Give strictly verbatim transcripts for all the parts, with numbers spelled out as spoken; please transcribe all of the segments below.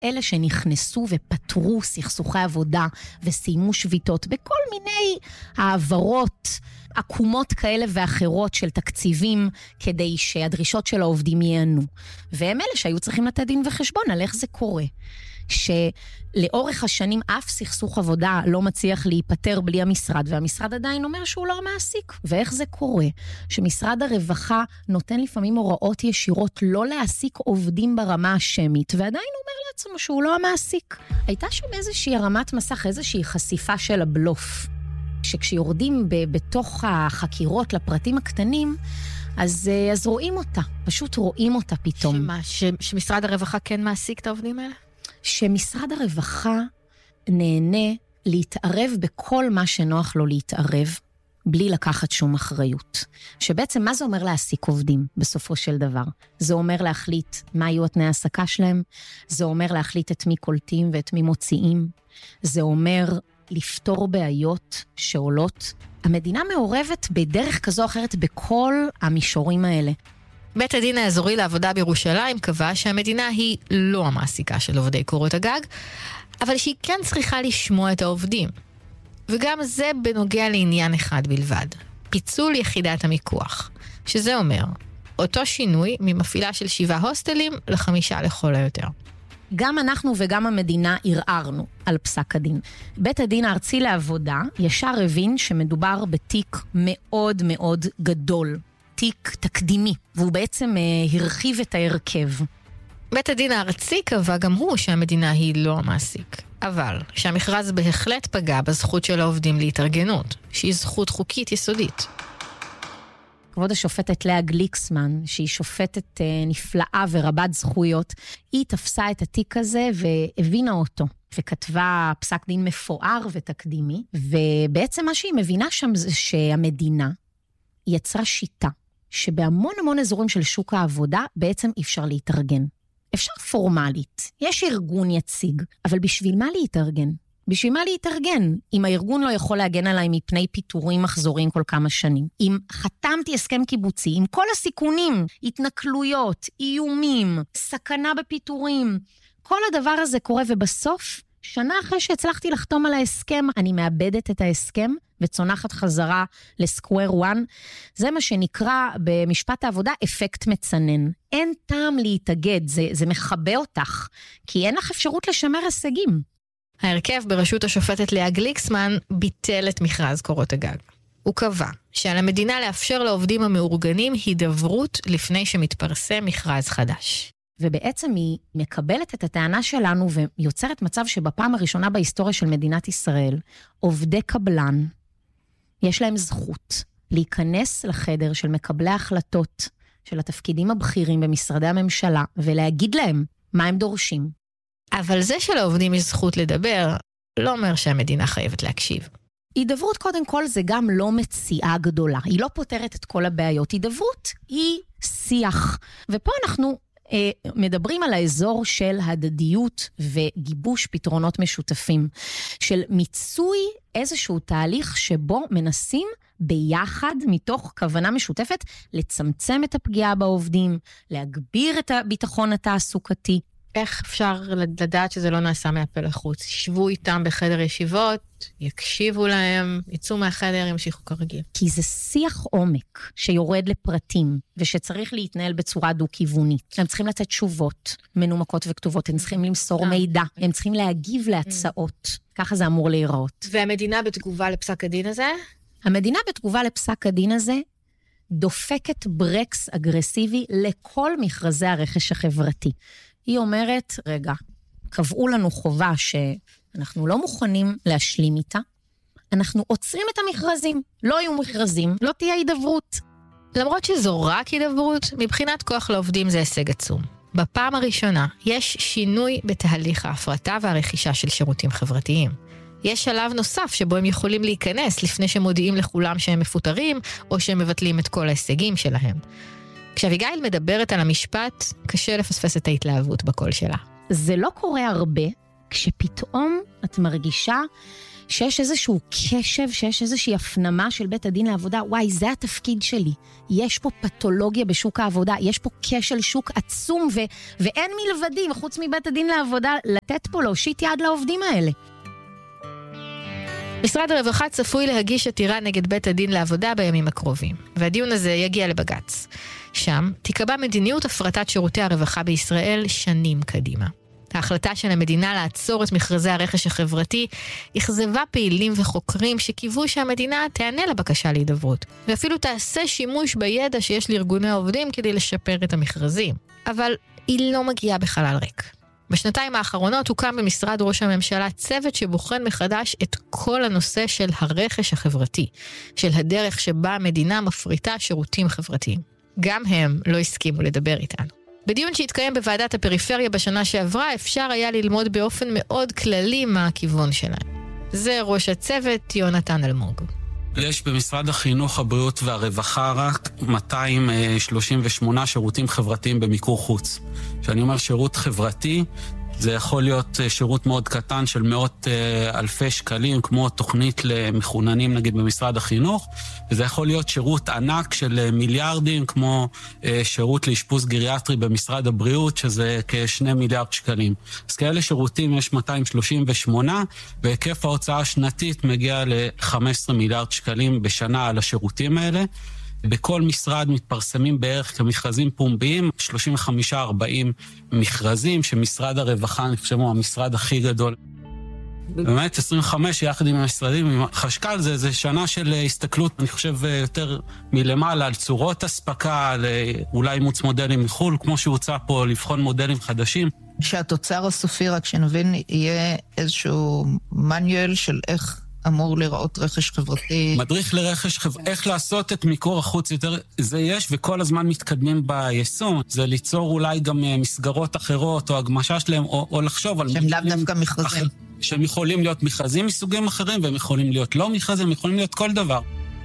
אלה שנכנסו ופתרו סכסוכי עבודה וסיימו שביתות בכל מיני העברות עקומות כאלה ואחרות של תקציבים כדי שהדרישות של העובדים ייענו. והם אלה שהיו צריכים לתת דין וחשבון על איך זה קורה. שלאורך השנים אף סכסוך עבודה לא מצליח להיפטר בלי המשרד, והמשרד עדיין אומר שהוא לא מעסיק. ואיך זה קורה? שמשרד הרווחה נותן לפעמים הוראות ישירות לא להעסיק עובדים ברמה השמית, ועדיין אומר לעצמו שהוא לא המעסיק. הייתה שם איזושהי הרמת מסך, איזושהי חשיפה של הבלוף. שכשיורדים ב- בתוך החקירות לפרטים הקטנים, אז, אז רואים אותה, פשוט רואים אותה פתאום. שמה, ש- שמשרד הרווחה כן מעסיק את העובדים האלה? שמשרד הרווחה נהנה להתערב בכל מה שנוח לו להתערב, בלי לקחת שום אחריות. שבעצם מה זה אומר להעסיק עובדים בסופו של דבר? זה אומר להחליט מה יהיו התנאי העסקה שלהם, זה אומר להחליט את מי קולטים ואת מי מוציאים, זה אומר לפתור בעיות שעולות. המדינה מעורבת בדרך כזו או אחרת בכל המישורים האלה. בית הדין האזורי לעבודה בירושלים קבע שהמדינה היא לא המעסיקה של עובדי קורות הגג, אבל שהיא כן צריכה לשמוע את העובדים. וגם זה בנוגע לעניין אחד בלבד, פיצול יחידת המיקוח, שזה אומר אותו שינוי ממפעילה של שבעה הוסטלים לחמישה לכל היותר. גם אנחנו וגם המדינה ערערנו על פסק הדין. בית הדין הארצי לעבודה ישר הבין שמדובר בתיק מאוד מאוד גדול. תיק תקדימי, והוא בעצם אה, הרחיב את ההרכב. בית הדין הארצי קבע גם הוא שהמדינה היא לא המעסיק, אבל שהמכרז בהחלט פגע בזכות של העובדים להתארגנות, שהיא זכות חוקית יסודית. כבוד השופטת לאה גליקסמן, שהיא שופטת אה, נפלאה ורבת זכויות, היא תפסה את התיק הזה והבינה אותו, וכתבה פסק דין מפואר ותקדימי, ובעצם מה שהיא מבינה שם זה שהמדינה יצרה שיטה, שבהמון המון אזורים של שוק העבודה בעצם אי אפשר להתארגן. אפשר פורמלית, יש ארגון יציג, אבל בשביל מה להתארגן? בשביל מה להתארגן? אם הארגון לא יכול להגן עליי מפני פיטורים מחזורים כל כמה שנים. אם חתמתי הסכם קיבוצי, עם כל הסיכונים, התנכלויות, איומים, סכנה בפיטורים, כל הדבר הזה קורה ובסוף, שנה אחרי שהצלחתי לחתום על ההסכם, אני מאבדת את ההסכם וצונחת חזרה לסקוואר וואן. זה מה שנקרא במשפט העבודה אפקט מצנן. אין טעם להתאגד, זה, זה מחבא אותך, כי אין לך אפשרות לשמר הישגים. ההרכב בראשות השופטת לאה גליקסמן ביטל את מכרז קורות הגג. הוא קבע שעל המדינה לאפשר לעובדים המאורגנים הידברות לפני שמתפרסם מכרז חדש. ובעצם היא מקבלת את הטענה שלנו ויוצרת מצב שבפעם הראשונה בהיסטוריה של מדינת ישראל, עובדי קבלן, יש להם זכות להיכנס לחדר של מקבלי ההחלטות של התפקידים הבכירים במשרדי הממשלה, ולהגיד להם מה הם דורשים. אבל זה שלעובדים יש זכות לדבר, לא אומר שהמדינה חייבת להקשיב. הידברות קודם כל זה גם לא מציאה גדולה, היא לא פותרת את כל הבעיות. הידברות היא שיח, ופה אנחנו אה, מדברים על האזור של הדדיות וגיבוש פתרונות משותפים, של מיצוי איזשהו תהליך שבו מנסים ביחד, מתוך כוונה משותפת, לצמצם את הפגיעה בעובדים, להגביר את הביטחון התעסוקתי. איך אפשר לדעת שזה לא נעשה מהפה לחוץ? ישבו איתם בחדר ישיבות, יקשיבו להם, יצאו מהחדר, ימשיכו כרגיל. כי זה שיח עומק שיורד לפרטים, ושצריך להתנהל בצורה דו-כיוונית. הם צריכים לתת תשובות מנומקות וכתובות, הם צריכים למסור מידע, הם צריכים להגיב להצעות. ככה זה אמור להיראות. והמדינה בתגובה לפסק הדין הזה? המדינה בתגובה לפסק הדין הזה, דופקת ברקס אגרסיבי לכל מכרזי הרכש החברתי. היא אומרת, רגע, קבעו לנו חובה שאנחנו לא מוכנים להשלים איתה, אנחנו עוצרים את המכרזים, לא יהיו מכרזים, לא תהיה הידברות. למרות שזו רק הידברות, מבחינת כוח לעובדים זה הישג עצום. בפעם הראשונה יש שינוי בתהליך ההפרטה והרכישה של שירותים חברתיים. יש שלב נוסף שבו הם יכולים להיכנס לפני שמודיעים לכולם שהם מפוטרים, או שהם מבטלים את כל ההישגים שלהם. כשאביגיל מדברת על המשפט, קשה לפספס את ההתלהבות בקול שלה. זה לא קורה הרבה, כשפתאום את מרגישה שיש איזשהו קשב, שיש איזושהי הפנמה של בית הדין לעבודה, וואי, זה התפקיד שלי. יש פה פתולוגיה בשוק העבודה, יש פה כשל שוק עצום, ו- ואין מלבדי, וחוץ מבית הדין לעבודה, לתת פה להושיט יד לעובדים האלה. משרד הרווחה צפוי להגיש עתירה נגד בית הדין לעבודה בימים הקרובים, והדיון הזה יגיע לבג"ץ. שם תיקבע מדיניות הפרטת שירותי הרווחה בישראל שנים קדימה. ההחלטה של המדינה לעצור את מכרזי הרכש החברתי הכזבה פעילים וחוקרים שקיוו שהמדינה תענה לבקשה להידברות, ואפילו תעשה שימוש בידע שיש לארגוני העובדים כדי לשפר את המכרזים. אבל היא לא מגיעה בחלל ריק. בשנתיים האחרונות הוקם במשרד ראש הממשלה צוות שבוחן מחדש את כל הנושא של הרכש החברתי, של הדרך שבה המדינה מפריטה שירותים חברתיים. גם הם לא הסכימו לדבר איתנו. בדיון שהתקיים בוועדת הפריפריה בשנה שעברה, אפשר היה ללמוד באופן מאוד כללי מה הכיוון שלהם. זה ראש הצוות יונתן אלמוג. יש במשרד החינוך, הבריאות והרווחה רק מאתיים שלושים ושמונה שירותים חברתיים במיקור חוץ. כשאני אומר שירות חברתי, זה יכול להיות שירות מאוד קטן של מאות אלפי שקלים, כמו תוכנית למחוננים נגיד במשרד החינוך, וזה יכול להיות שירות ענק של מיליארדים, כמו שירות לאשפוז גריאטרי במשרד הבריאות, שזה כשני מיליארד שקלים. אז כאלה שירותים יש מאתיים שלושים ושמונה, והיקף ההוצאה השנתית מגיע ל-חמישה עשר מיליארד שקלים בשנה על השירותים האלה. בכל משרד מתפרסמים בערך כמכרזים פומביים, שלושים וחמישה עד ארבעים מכרזים, שמשרד הרווחה, אני חושב, הוא המשרד הכי גדול. באמת, עשרים וחמש יחד עם המשרדים, עם חשקל, זה, זה שנה של הסתכלות, אני חושב, יותר מלמעלה, על צורות הספקה, על אולי אימוץ מודלים מחול, כמו שהוצע פה, לבחון מודלים חדשים. שהתוצר הסופי, רק שנבין, יהיה איזשהו מניואל של איך אמור לראות רכש חברתי. מדריך לרכש חברתי, איך לעשות את מיקור החוץ יותר, זה יש, וכל הזמן מתקדמים ביישום. זה ליצור אולי גם מסגרות אחרות, או הגמשה שלהם, או, או לחשוב על... שהם לאו דווקא מכרזים. שהם יכולים להיות מכרזים מסוגים אחרים, והם יכולים להיות לא מכרזים, הם יכולים להיות כל דבר.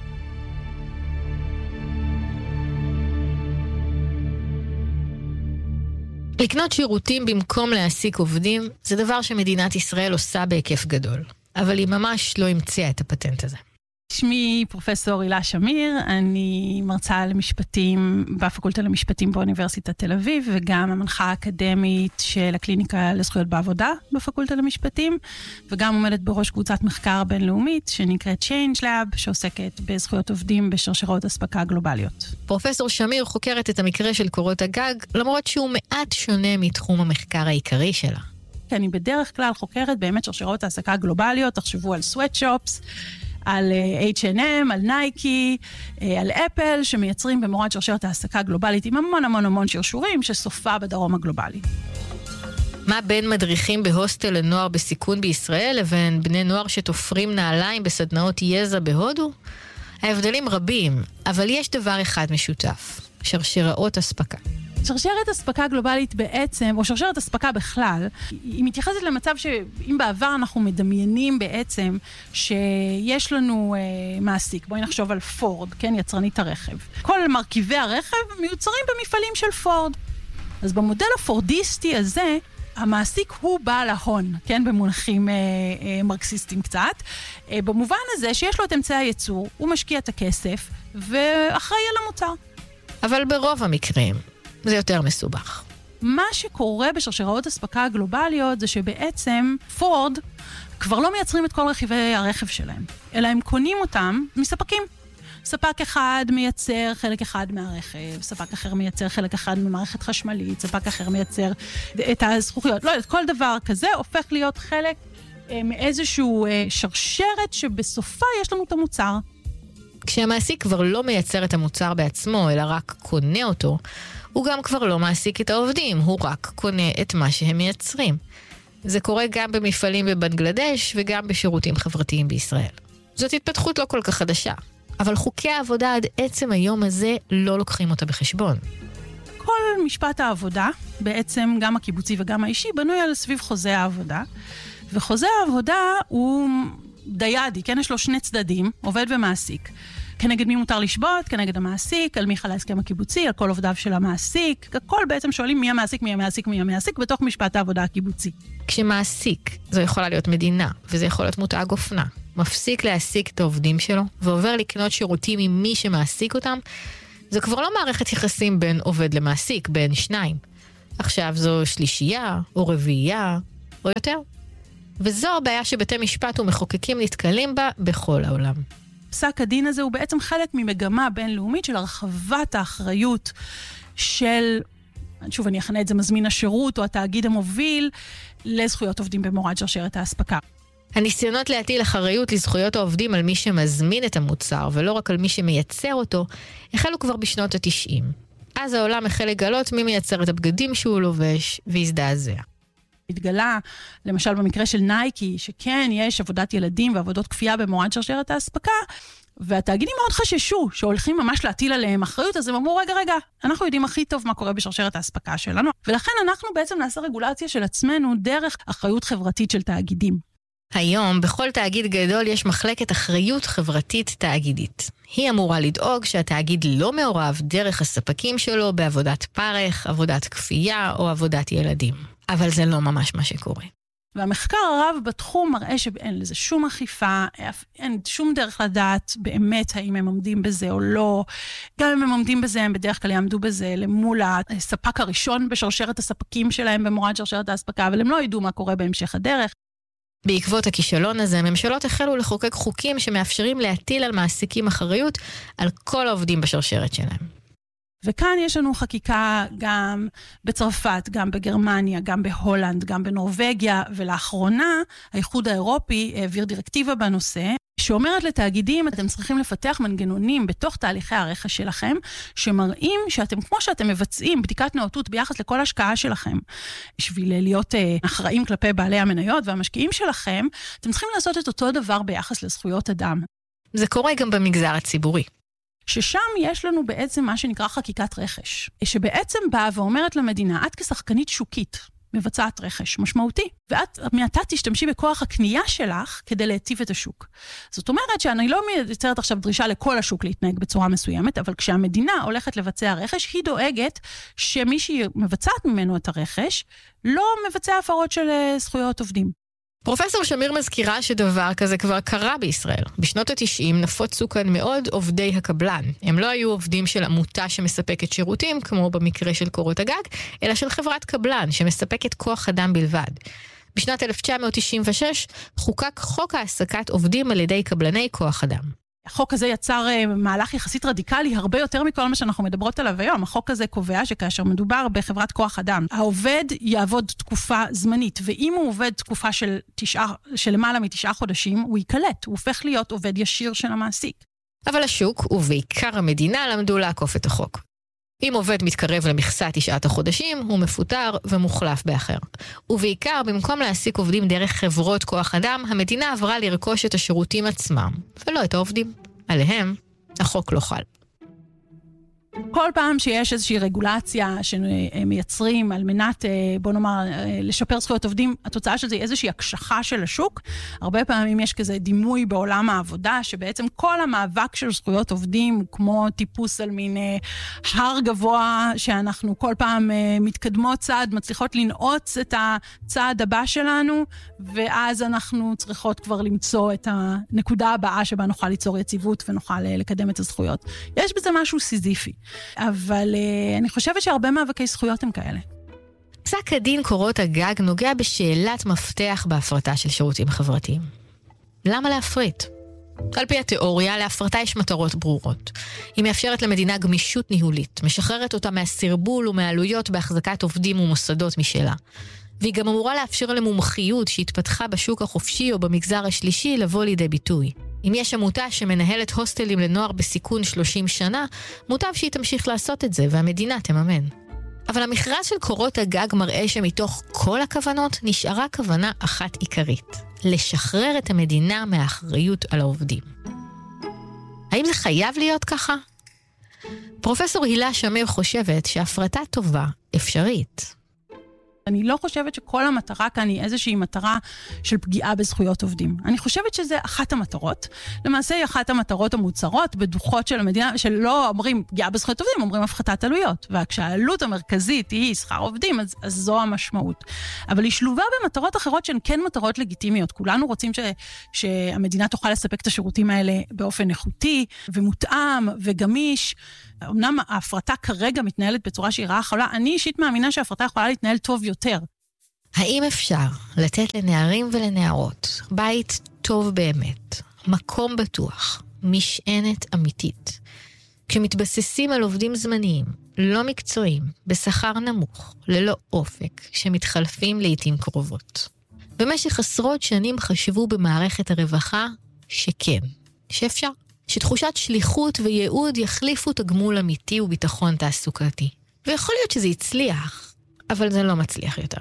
לקנות שירותים במקום להעסיק עובדים, זה דבר שמדינת ישראל עושה בהיקף גדול. אבל היא ממש לא המציאה את הפטנט הזה. שמי פרופסור הילה שמיר, אני מרצה למשפטים בפקולטה למשפטים באוניברסיטת תל אביב, וגם המנחה האקדמית של הקליניקה לזכויות בעבודה בפקולטה למשפטים, וגם עומדת בראש קבוצת מחקר בינלאומית שנקראת Change Lab, שעוסקת בזכויות עובדים בשרשרות אספקה גלובליות. פרופסור שמיר חוקרת את המקרה של קורות הגג, למרות שהוא מעט שונה מתחום המחקר העיקרי שלה. כי אני בדרך כלל חוקרת באמת שרשרות העסקה גלובליות, תחשבו על סוואטשופס, על אייץ' אנד אם, על נייקי, על אפל, שמייצרים במורד שרשרת העסקה גלובלית עם המון המון המון שרשורים, שסופה בדרום הגלובלי. מה בין מדריכים בהוסטל לנוער בסיכון בישראל, לבין בני נוער שתופרים נעליים בסדנאות יזע בהודו? ההבדלים רבים, אבל יש דבר אחד משותף, שרשראות אספקה. שרשרת אספקה גלובלית בעצם, או שרשרת אספקה בכלל, היא מתייחסת למצב שאם בעבר אנחנו מדמיינים בעצם שיש לנו אה, מעסיק, בואי נחשוב על פורד, כן, יצרנית הרכב. כל מרכיבי הרכב מיוצרים במפעלים של פורד. אז במודל הפורדיסטי הזה, המעסיק הוא בעל ההון, כן, במונחים אה, אה, מרקסיסטיים קצת, אה, במובן הזה שיש לו את אמצעי הייצור, הוא משקיע את הכסף ואחראי על המוצר. אבל ברוב המקרים, זה יותר מסובך. מה שקורה בשרשראות אספקה הגלובליות זה שבעצם פורד כבר לא מייצרים את כל רכיבי הרכב שלהם, אלא הם קונים אותם מספקים. ספק אחד מייצר חלק אחד מהרכב, ספק אחר מייצר חלק אחד ממערכת חשמלית, ספק אחר מייצר את הזכוכיות. לא, כל דבר כזה הופך להיות חלק אה, מאיזשהו אה, שרשרת שבסופה יש לנו את המוצר. כשהמעסיק כבר לא מייצר את המוצר בעצמו, אלא רק קונה אותו, הוא גם כבר לא מעסיק את העובדים, הוא רק קונה את מה שהם מייצרים. זה קורה גם במפעלים בבנגלדש וגם בשירותים חברתיים בישראל. זאת התפתחות לא כל כך חדשה, אבל חוקי העבודה עד עצם היום הזה לא לוקחים אותה בחשבון. כל משפט העבודה, בעצם גם הקיבוצי וגם האישי, בנוי על סביב חוזה העבודה, וחוזה העבודה הוא דיידי, כן? יש לו שני צדדים, עובד ומעסיק. כנגד מי מותר לשבות, כנגד המעסיק, על מי חל ההסכם הקיבוצי, על כל עובדיו של המעסיק. הכל בעצם שואלים מי המעסיק, מי המעסיק, מי המעסיק, בתוך משפט העבודה הקיבוצי. כשמעסיק, זו יכולה להיות מדינה, וזה יכול להיות מותג אופנה, מפסיק להעסיק את העובדים שלו, ועובר לקנות שירותים עם מי שמעסיק אותם, זו כבר לא מערכת יחסים בין עובד למעסיק, בין שניים. עכשיו זו שלישייה, או רביעייה, או יותר. וזו הבעיה שבתי משפט ומחוקקים נתקלים בה בכל העולם. פסק הדין הזה הוא בעצם חלק ממגמה בינלאומית של הרחבת האחריות של, שוב אני אכנה את זה מזמין השירות או התאגיד המוביל, לזכויות עובדים במורד שרשרת האספקה. הניסיונות להטיל אחריות לזכויות העובדים על מי שמזמין את המוצר, ולא רק על מי שמייצר אותו, החלו כבר בשנות ה-תשעים. אז העולם החל לגלות מי מייצר את הבגדים שהוא לובש, והזדעזע. התגלה, למשל במקרה של נייקי, שכן יש עבודת ילדים ועבודות כפייה במורד שרשרת האספקה, והתאגידים מאוד חששו שהולכים ממש להטיל עליהם אחריות, אז הם אמרו, רגע, רגע, אנחנו יודעים הכי טוב מה קורה בשרשרת האספקה שלנו, ולכן אנחנו בעצם נעשה רגולציה של עצמנו דרך אחריות חברתית של תאגידים. היום בכל תאגיד גדול יש מחלקת אחריות חברתית תאגידית. היא אמורה לדאוג שהתאגיד לא מעורב דרך הספקים שלו בעבודת פרך, עבודת כפייה או עבודת ילדים. אבל זה לא ממש מה שקורה. והמחקר הרב בתחום מראה שאין לזה שום אכיפה, אין שום דרך לדעת באמת האם הם עומדים בזה או לא. גם אם הם עומדים בזה, הם בדרך כלל יעמדו בזה למול הספק הראשון בשרשרת הספקים שלהם במורד שרשרת האספקה, אבל הם לא ידעו מה קורה בהמשך הדרך. בעקבות הכישלון הזה, ממשלות החלו לחוקק חוקים שמאפשרים להטיל על מעסיקים אחריות על כל העובדים בשרשרת שלהם. וכאן יש לנו חקיקה גם בצרפת, גם בגרמניה, גם בהולנד, גם בנורווגיה, ולאחרונה האיחוד האירופי העביר דירקטיבה בנושא, שאומרת לתאגידים, אתם צריכים לפתח מנגנונים בתוך תהליכי הרכש שלכם, שמראים שאתם, כמו שאתם מבצעים בדיקת נאותות ביחס לכל השקעה שלכם, בשביל להיות אחראים כלפי בעלי המניות והמשקיעים שלכם, אתם צריכים לעשות את אותו דבר ביחס לזכויות אדם. זה קורה גם במגזר הציבורי. ששם יש לנו בעצם מה שנקרא חקיקת רכש, שבעצם באה ואומרת למדינה, את כשחקנית שוקית, מבצעת רכש משמעותי, ואת מעתה תשתמשי בכוח הקנייה שלך כדי להטיב את השוק. זאת אומרת שאני לא מייצרת עכשיו דרישה לכל השוק להתנהג בצורה מסוימת, אבל כשהמדינה הולכת לבצע רכש, היא דואגת שמי שהיא מבצעת ממנו את הרכש, לא מבצע הפרות של זכויות עובדים. פרופסור שמיר מזכירה שדבר כזה כבר קרה בישראל. בשנות ה-תשעים נפוצו כאן מאוד עובדי הקבלן. הם לא היו עובדים של עמותה שמספקת שירותים, כמו במקרה של קורות הגג, אלא של חברת קבלן שמספקת כוח אדם בלבד. בשנת אלף תשע מאות תשעים ושש חוקק חוק העסקת עובדים על ידי קבלני כוח אדם. החוק הזה יצר מהלך יחסית רדיקלי, הרבה יותר מכל מה שאנחנו מדברות עליו היום. החוק הזה קובע שכאשר מדובר בחברת כוח אדם, העובד יעבוד תקופה זמנית, ואם הוא עובד תקופה של, תשעה, של למעלה מתשעה חודשים, הוא יקלט, הוא הופך להיות עובד ישיר של המעסיק. אבל השוק, ובעיקר המדינה, למדו לעקוף את החוק. אם עובד מתקרב למכסת תשעת החודשים, הוא מפוטר ומוחלף באחר. ובעיקר, במקום להעסיק עובדים דרך חברות כוח אדם, המדינה עברה לרכוש את השירותים עצמם, ולא את העובדים. עליהם, החוק לא חל. כל פעם שיש איזושהי רגולציה שמייצרים על מנת, בוא נאמר, לשפר זכויות עובדים, התוצאה של זה היא איזושהי הקשחה של השוק. הרבה פעמים יש כזה דימוי בעולם העבודה, שבעצם כל המאבק של זכויות עובדים, כמו טיפוס על מין הר גבוה, שאנחנו כל פעם מתקדמות צעד, מצליחות לנעוץ את הצעד הבא שלנו, ואז אנחנו צריכות כבר למצוא את הנקודה הבאה שבה נוכל ליצור יציבות ונוכל לקדם את הזכויות. יש בזה משהו סיזיפי. אבל uh, אני חושבת שהרבה מאבקי זכויות הם כאלה. פסק הדין קורות הגג נוגע בשאלת מפתח בהפרטה של שירותים חברתיים. למה להפריט? על פי התיאוריה, להפרטה יש מטרות ברורות. היא מאפשרת למדינה גמישות ניהולית, משחררת אותה מהסרבול ומהעלויות בהחזקת עובדים ומוסדות משלה. והיא גם אמורה לאפשר למומחיות שהתפתחה בשוק החופשי או במגזר השלישי לבוא לידי ביטוי. אם יש עמותה שמנהלת הוסטלים לנוער בסיכון שלושים שנה, מוטב שהיא תמשיך לעשות את זה והמדינה תממן. אבל המכרז של קורות הגג מראה שמתוך כל הכוונות נשארה כוונה אחת עיקרית, לשחרר את המדינה מהאחריות על העובדים. האם זה חייב להיות ככה? פרופסור הילה שמיר חושבת שהפרטה טובה אפשרית. אני לא חושבת שכל המטרה כאן היא איזושהי מטרה של פגיעה בזכויות עובדים. אני חושבת שזה אחת המטרות. למעשה היא אחת המטרות המוצהרות בדוחות של המדינה, שלא אומרים פגיעה בזכויות עובדים, אומרים הפחתת עלויות. וכשהעלות המרכזית היא שכר עובדים, אז, אז זו המשמעות. אבל היא שלובה במטרות אחרות שהן כן מטרות לגיטימיות. כולנו רוצים ש, שהמדינה תוכל לספק את השירותים האלה באופן איכותי ומותאם וגמיש. אמנם ההפרטה כרגע מתנהלת בצורה שהיא רעה חולה, אני אישית מאמינה שההפרטה יכולה להתנהל טוב יותר. האם אפשר לתת לנערים ולנערות בית טוב באמת, מקום בטוח, משענת אמיתית, כשמתבססים על עובדים זמניים, לא מקצועיים, בשכר נמוך, ללא אופק, שמתחלפים לעתים קרובות? במשך עשרות שנים חשבו במערכת הרווחה שכן, שאפשר. שתחושת שליחות וייעוד יחליפו תגמול אמיתי וביטחון תעסוקתי. ויכול להיות שזה יצליח, אבל זה לא מצליח יותר.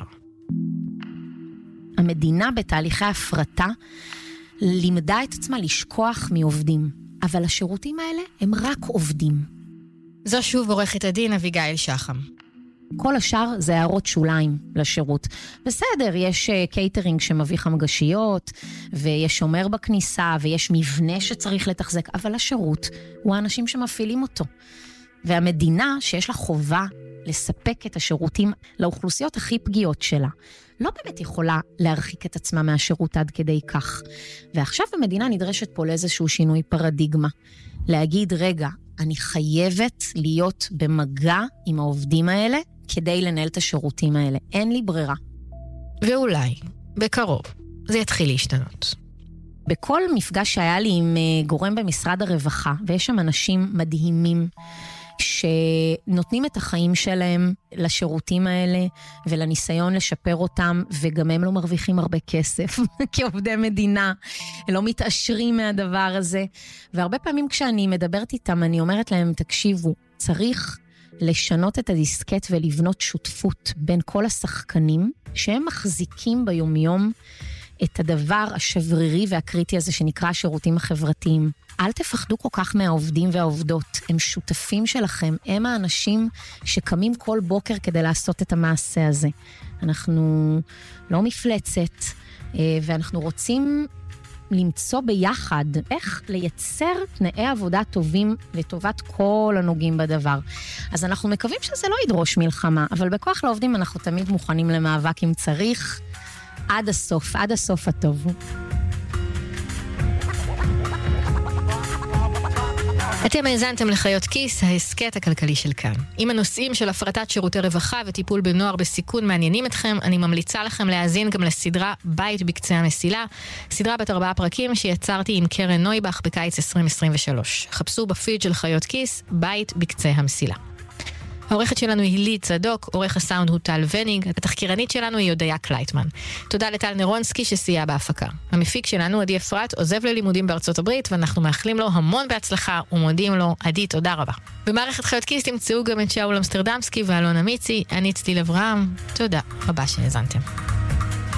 המדינה בתהליכי הפרטה לימדה את עצמה לשכוח מעובדים, אבל השירותים האלה הם רק עובדים. זו שוב עורכת הדין אביגיל שחם. כל השאר זה הערות שוליים לשירות. בסדר, יש קייטרינג שמביא חמגשיות, ויש שומר בכניסה, ויש מבנה שצריך לתחזק, אבל השירות הוא האנשים שמפעילים אותו. והמדינה שיש לה חובה לספק את השירותים לאוכלוסיות הכי פגיעות שלה, לא באמת יכולה להרחיק את עצמה מהשירות עד כדי כך. ועכשיו המדינה נדרשת פה לאיזשהו שינוי פרדיגמה. להגיד, רגע, אני חייבת להיות במגע עם העובדים האלה, כדי לנהל את השירותים האלה. אין לי ברירה. ואולי, בקרוב, זה יתחיל להשתנות. בכל מפגש שהיה לי עם גורם במשרד הרווחה, ויש שם אנשים מדהימים, שנותנים את החיים שלהם לשירותים האלה, ולניסיון לשפר אותם, וגם הם לא מרוויחים הרבה כסף, כעובדי מדינה, לא מתעשרים מהדבר הזה. והרבה פעמים כשאני מדברת איתם, אני אומרת להם, תקשיבו, צריך לשנות את הדיסקט ולבנות שותפות בין כל השחקנים, שהם מחזיקים ביומיום את הדבר השברירי והקריטי הזה שנקרא השירותים החברתיים. אל תפחדו כל כך מהעובדים והעובדות, הם שותפים שלכם, הם האנשים שקמים כל בוקר כדי לעשות את המעשה הזה. אנחנו לא מפלצת, ואנחנו רוצים למצוא ביחד איך לייצר תנאי עבודה טובים לטובת כל הנוגעים בדבר. אז אנחנו מקווים שזה לא ידרוש מלחמה, אבל בכוח לעובדים אנחנו תמיד מוכנים למאבק אם צריך, עד הסוף, עד הסוף הטוב. אתם האזנתם לחיות כיס, ההסקט הכלכלי של כאן. אם הנושאים של הפרטת שירותי רווחה וטיפול בנוער בסיכון מעניינים אתכם, אני ממליצה לכם להאזין גם לסדרה בית בקצה המסילה, סדרה בת ארבעה פרקים שיצרתי עם קרן נויבך בקיץ עשרים עשרים ושלוש. חפשו בפיד של חיות כיס, בית בקצה המסילה. העורכת שלנו היא לי צדוק, עורך הסאונד הוא טל וניג, התחקירנית שלנו היא יודיה קלייטמן. תודה לטל נרונסקי שסייע בהפקה. המפיק שלנו, עדי אפרת, עוזב ללימודים בארצות הברית, ואנחנו מאחלים לו המון בהצלחה ומודים לו. עדי, תודה רבה. במערכת חיות כיס תמצאו גם את שאול אמסטרדמסקי ואלון אמיצי, אני צטיל אברהם. תודה רבה שהאזנתם.